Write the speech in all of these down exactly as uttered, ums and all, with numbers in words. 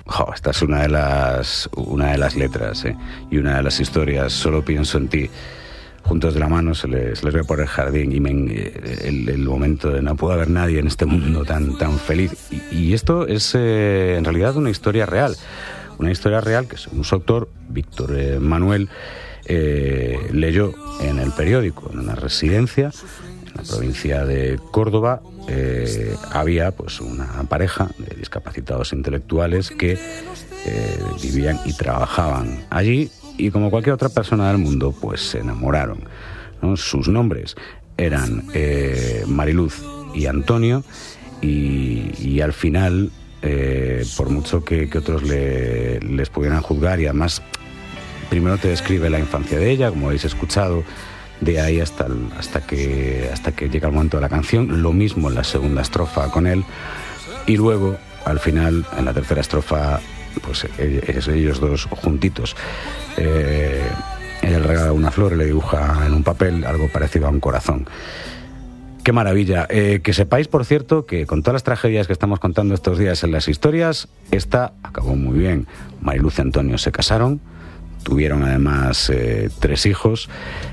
Jo, esta es una de las, una de las letras, ¿eh? Y una de las historias. Solo pienso en ti. Juntos de la mano se les, se les ve por el jardín y me, el, el momento de no puede haber nadie en este mundo tan, tan feliz. Y, y esto es eh, en realidad una historia real. Una historia real que, según su autor, Víctor eh, Manuel, eh, leyó en el periódico, en una residencia en la provincia de Córdoba. Eh, había pues una pareja de discapacitados intelectuales que eh, vivían y trabajaban allí, y como cualquier otra persona del mundo pues se enamoraron, ¿no? Sus nombres eran eh, Mariluz y Antonio, y, y al final eh, por mucho que, que otros le, les pudieran juzgar, y además primero te describe la infancia de ella, como habéis escuchado, de ahí hasta, el, hasta, que, hasta que llega el momento de la canción. Lo mismo en la segunda estrofa con él, y luego al final en la tercera estrofa pues ellos, ellos dos juntitos. Eh, ella le regala una flor y le dibuja en un papel algo parecido a un corazón. ¡Qué maravilla! Eh, que sepáis, por cierto, que con todas las tragedias que estamos contando estos días en las historias, esta acabó muy bien. Mariluz y Antonio se casaron, tuvieron además eh, tres hijos,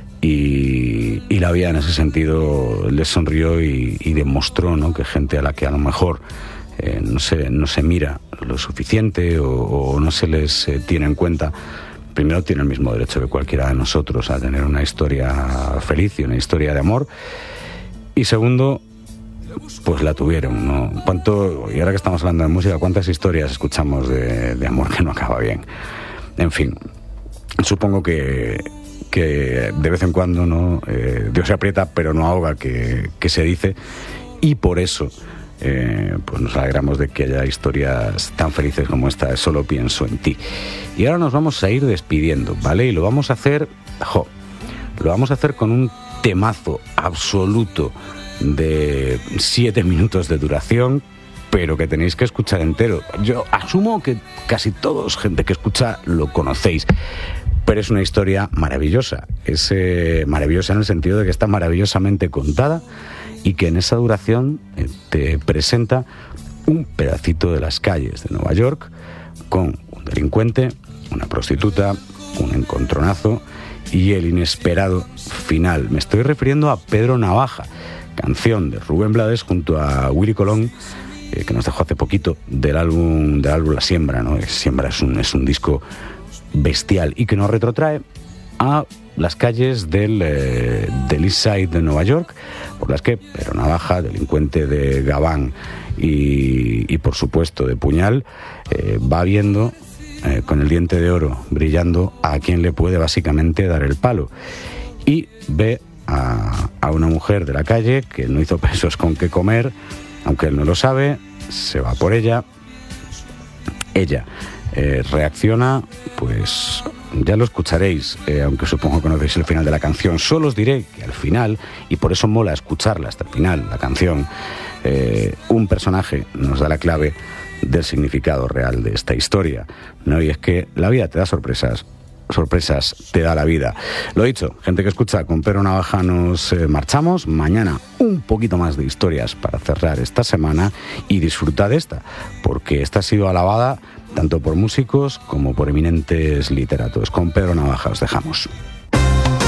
y, y la vida en ese sentido les sonrió y, y demostró, ¿no?, que gente a la que a lo mejor eh, no, se, no se mira lo suficiente o, o no se les eh, tiene en cuenta, primero tiene el mismo derecho que cualquiera de nosotros a tener una historia feliz y una historia de amor, y segundo, pues la tuvieron, ¿no? ¿Cuánto, y ahora que estamos hablando de música, cuántas historias escuchamos de, de amor que no acaba bien? En fin, supongo que que de vez en cuando, ¿no?, eh, Dios se aprieta pero no ahoga, que, que se dice, y por eso eh, pues nos alegramos de que haya historias tan felices como esta de Solo pienso en ti. Y ahora nos vamos a ir despidiendo, ¿vale? Y lo vamos a hacer, jo, lo vamos a hacer con un temazo absoluto de siete minutos de duración, pero que tenéis que escuchar entero. Yo asumo que casi todos, gente que escucha, lo conocéis, pero es una historia maravillosa. Es eh, maravillosa en el sentido de que está maravillosamente contada y que en esa duración eh, te presenta un pedacito de las calles de Nueva York con un delincuente, una prostituta, un encontronazo y el inesperado final. Me estoy refiriendo a Pedro Navaja, canción de Rubén Blades junto a Willy Colón, eh, que nos dejó hace poquito, del álbum, del álbum La Siembra, ¿no? Siembra es un, es un disco bestial y que nos retrotrae a las calles del, eh, del East Side de Nueva York, por las que Pedro Navaja, delincuente de gabán y, y por supuesto de puñal, eh, va viendo eh, con el diente de oro brillando a quien le puede básicamente dar el palo, y ve a, a una mujer de la calle que no hizo pesos con qué comer, aunque él no lo sabe, se va por ella. Ella Eh, reacciona, pues ya lo escucharéis, eh, aunque supongo que conocéis el final de la canción. Solo os diré que al final, y por eso mola escucharla hasta el final, la canción, eh, un personaje nos da la clave del significado real de esta historia, ¿no? Y es que la vida te da sorpresas, sorpresas te da la vida. Lo dicho, gente que escucha, con Pedro Navaja nos eh, marchamos. Mañana un poquito más de historias para cerrar esta semana, y disfrutad de esta, porque esta ha sido alabada tanto por músicos como por eminentes literatos. Con Pedro Navaja os dejamos.